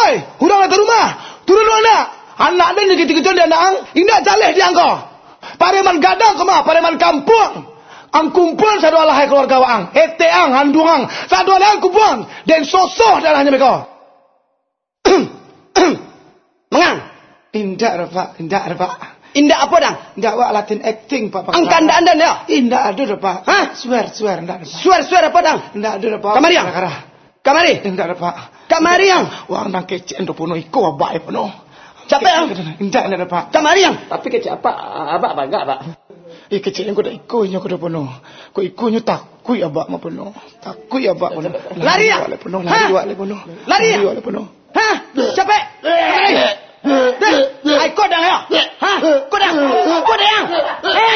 Oi, hurang datang rumah. Turun anak. Anak dia gitu-gitu dia nak. Indah jaleh dia engkau. Pareman gadang kemah, pareman kampung. Ang kumpul satu alahai keluarga waang. Eteang, handuang. Satu alahai kumpul. Dan sosoh darahnya mereka. Mengang. Indah Pak. Indah apa dah? Indah wak Latin acting Pak. Angkan anda ya? Indah ada Pak. Hah? Swear indah ada Pak. Swear apa dah? Indah ada Pak. Kamari yang? Kamari? Indah ada Pak. Kamari yang? Wang nang kece endo puno iko abai puno. Capek yang? Indah ada Pak. Kamari yang? Tapi kecil apa? Abak bangga, Pak. Kece yang kuda iko nya kuda puno. Ko iko nya takui abak ma puno. Takui abak puno. Lari ya? Lari puno. Lari puno. Lari ya? Lari puno. Hah? Capek? Ai kau dah ya? Hah? Kau dah?